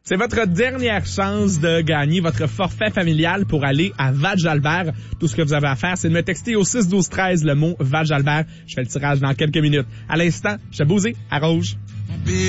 C'est votre dernière chance de gagner votre forfait familial pour aller à Val-Jalbert. Tout ce que vous avez à faire, c'est de me texter au 6-12-13 le mot Val-Jalbert. Je fais le tirage dans quelques minutes. À l'instant, je suis Bouzé à Rouge.